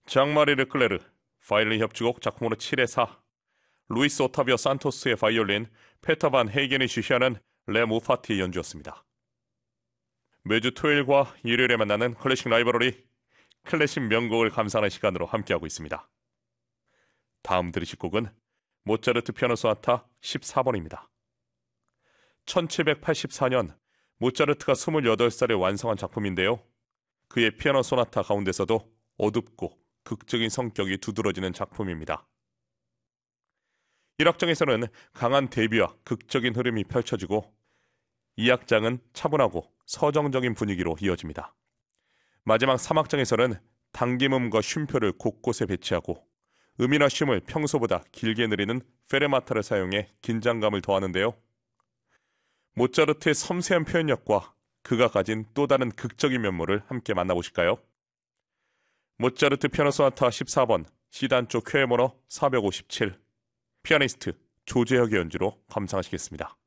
장마리 르클레르, 바이올린 협주곡 작품으로 7회4, 루이스 오타비오 산토스의 바이올린, 페터 반 헤이겐이 지휘하는 레 무파티의 연주였습니다. 매주 토요일과 일요일에 만나는 클래식 라이브러리, 클래식 명곡을 감상하는 시간으로 함께하고 있습니다. 다음 들으실 곡은 모차르트 피아노 소나타 14번입니다. 1784년 모차르트가 28살에 완성한 작품인데요. 그의 피아노 소나타 가운데서도 어둡고 극적인 성격이 두드러지는 작품입니다. 1악장에서는 강한 대비와 극적인 흐름이 펼쳐지고 2악장은 차분하고 서정적인 분위기로 이어집니다. 마지막 3악장에서는 당김음과 쉼표를 곳곳에 배치하고 음이나 쉼을 평소보다 길게 느리는 페르마타를 사용해 긴장감을 더하는데요. 모차르트의 섬세한 표현력과 그가 가진 또 다른 극적인 면모를 함께 만나보실까요? 모차르트 피아노 소나타 14번 C단조 쾌해번호 457, 피아니스트 조재혁의 연주로 감상하시겠습니다.